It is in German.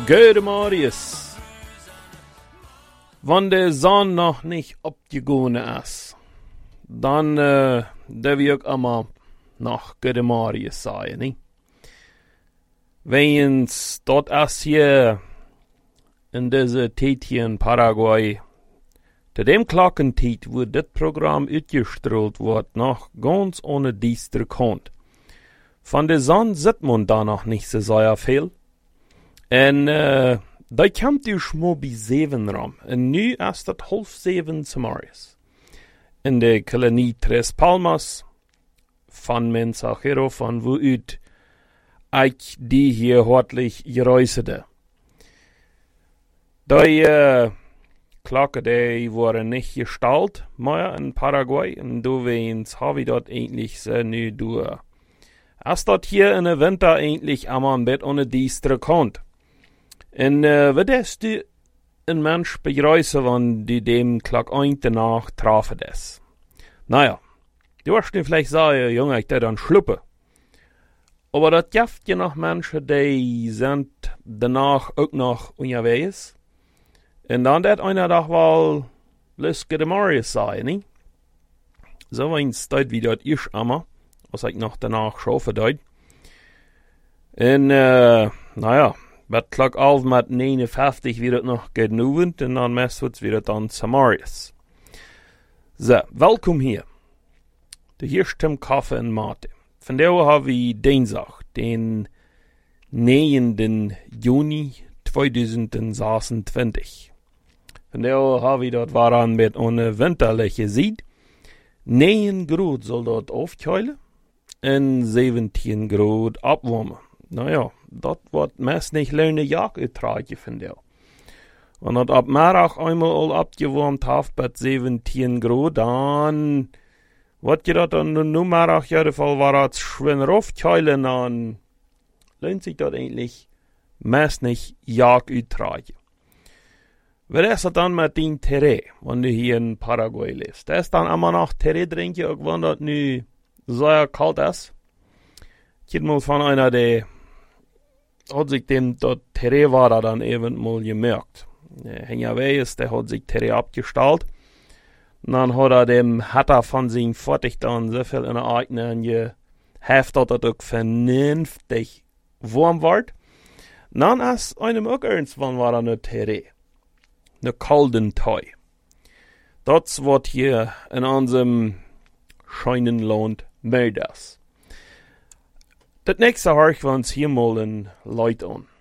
Gute Marius. Wenn die Sonne noch nicht abgegangen ist, dann darf ich auch immer noch Gute Marius sagen, ne? Wenn's dort ist hier in dieser Zeit hier in Paraguay, zu dem Glockentiet, wo das Programm ausgestrahlt wird, noch ganz ohne Diester kommt. Von der Sonne sieht man da noch nicht so sehr viel. Und da kommt ihr schon bei 7 rum. Und nu ist das 6:30 zum Morgens. In der Kolonie Tres Palmas von Mensajero, von wo ich die hier hartlich gereiste. Die Glocke, die waren nicht gestaltet, mehr in Paraguay. Und du weinst, habe ich dort eigentlich so nu durch. Als dort hier in der Winter eigentlich einmal ein Bett ohne Diestre kommt. Und würdest du ein Mensch begrüßen, wenn du dem Klock ein danach trafen des? Naja, du wirst dir vielleicht sagen, Junge, ich dann schluppe. Aber das gibt ja noch Menschen, die sind danach auch noch unterwegs. Und dann wird einer doch wohl, lass Gute Marius sagen, ne? So ein Zeit wie das ist immer, was ich noch danach schaffe dort. Und, naja, wird Klock auf mit 59 wird noch genügend und dann meist wird's wieder dann zu Marius. So, willkommen hier. Der hier stimmt Kaffee und Mate. Von der habe ich Dienstag, den 9. Juni 2026. Von der habe ich dort waran mit ohne winterliche Sied. 9 Grad soll dort aufkeulen und 17 Grad abwärmen. Naja, das wird meist nicht lange Jagd uttragen, von der. Und das ab Mittag einmal abgewärmt hat bei 17 Grad, dann wird das dann nur Mittag jeden Fall war das schön raufkeulen, dann lohnt sich das eigentlich meist nicht Jagd uttragen. Wer ist das dann mit dem Terre, wenn du hier in Paraguay lebst? Der ist dann immer noch Terre trinken, irgendwann das nu sehr kalt ist. Ich hätte mal von einer, der hat sich dem dort Terre war da dann eben mal gemerkt. Der Hängerweg ist, der hat sich Terre abgestellt. Und dann hat er von seinem Fertig dann so viel in der eigenen geheft, dass er auch vernünftig warm wird. Und dann ist einem auch irgendwann war eine Terre. Eine kalten Tei. Das wird hier in unserem schönen Land mehr das. Das nächste höre ich uns hier mal in Leute an.